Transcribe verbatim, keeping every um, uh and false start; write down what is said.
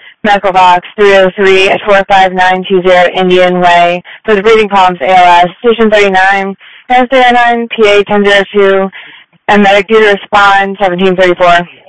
Medical Box three oh three at four five nine two zero Indian Way for the breathing problems A L S, Station thirty-nine, S thirty-nine, P A ten oh two, and medic due to respond seventeen thirty-four.